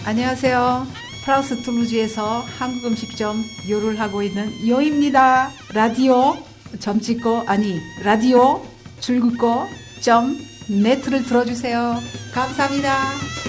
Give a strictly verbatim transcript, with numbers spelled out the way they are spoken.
안녕하세요. 프랑스 툴루즈에서 한국 음식점 요를 하고 있는 요입니다. 라디오 점 찍고 아니 라디오 줄 긋고 점 네트를 들어주세요. 감사합니다.